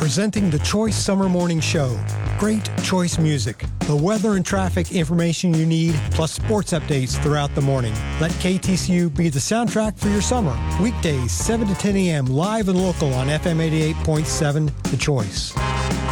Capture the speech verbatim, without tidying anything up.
Presenting the Choice Summer Morning Show. Great choice music, the weather and traffic information you need, plus sports updates throughout the morning. Let K T C U be the soundtrack for your summer. Weekdays, seven to ten a.m., live and local on F M eighty-eight point seven, The Choice.